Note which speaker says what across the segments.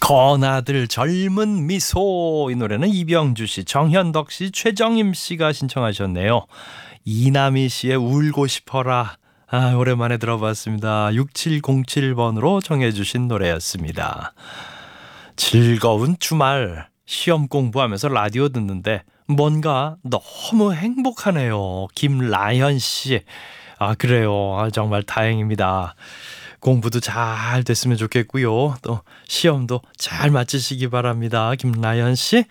Speaker 1: 건아들 젊은 미소. 이 노래는 이병주 씨, 정현덕 씨, 최정임 씨가 신청하셨네요. 이남희 씨의 울고 싶어라. 오랜만에 들어봤습니다. 6707번으로 정해주신 노래였습니다. 즐거운 주말 시험 공부하면서 라디오 듣는데 뭔가 너무 행복하네요. 김라현 씨. 그래요. 정말 다행입니다. 공부도 잘 됐으면 좋겠고요. 또 시험도 잘 마치시기 바랍니다. 김라연 씨.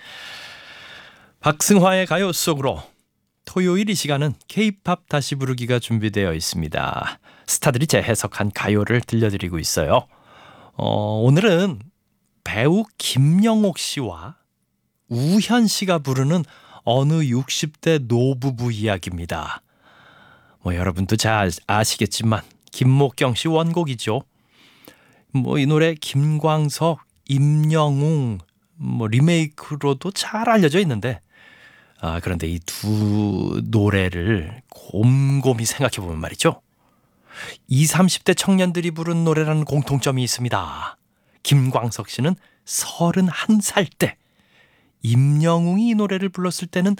Speaker 1: 박승화의 가요 속으로 토요일 이 시간은 K-팝 다시 부르기가 준비되어 있습니다. 스타들이 재해석한 가요를 들려드리고 있어요. 오늘은 배우 김영옥 씨와 우현 씨가 부르는 어느 60대 노부부 이야기입니다. 여러분도 잘 아시겠지만 김목경 씨 원곡이죠. 이 노래 김광석, 임영웅 리메이크로도 잘 알려져 있는데 그런데 이 두 노래를 곰곰이 생각해 보면 말이죠. 20, 30대 청년들이 부른 노래라는 공통점이 있습니다. 김광석 씨는 31살 때, 임영웅이 이 노래를 불렀을 때는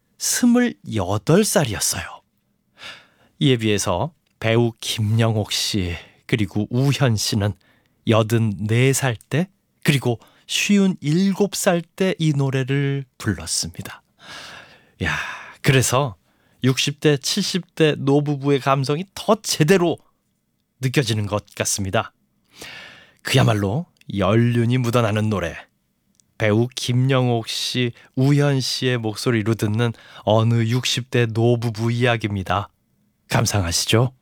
Speaker 1: 28살이었어요. 이에 비해서 배우 김영옥 씨 그리고 우현 씨는 84살 때 그리고 57살 때 이 노래를 불렀습니다. 그래서 60대 70대 노부부의 감성이 더 제대로 느껴지는 것 같습니다. 그야말로 연륜이 묻어나는 노래. 배우 김영옥 씨, 우현 씨의 목소리로 듣는 어느 60대 노부부 이야기입니다. 감상하시죠?